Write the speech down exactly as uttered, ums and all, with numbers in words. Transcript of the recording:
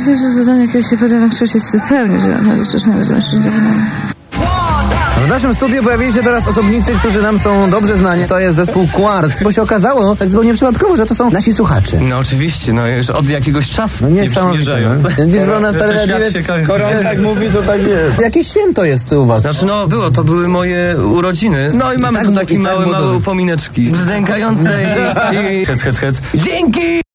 nadzieję, że zadanie, jakie się podjąłem na kształcie, się wypełni, że naprawdę coś nawet zobaczyć do wykonania. W naszym studiu pojawili się teraz osobnicy, którzy nam są dobrze znani. To jest zespół Quart, bo się okazało tak zupełnie przypadkowo, że to są nasi słuchacze. No oczywiście, no już od jakiegoś czasu No nie niesamowite. przymierzając. Gdzieś był na stary Skoro on tak mówi, to tak jest. Jakie święto jest u was? Znaczy no było, to były moje urodziny. No i mamy tak tu mu- takie i tak małe, mu małe dobrze. upomineczki. Brzdękające i... i... Hec, hec, hec. Dzięki!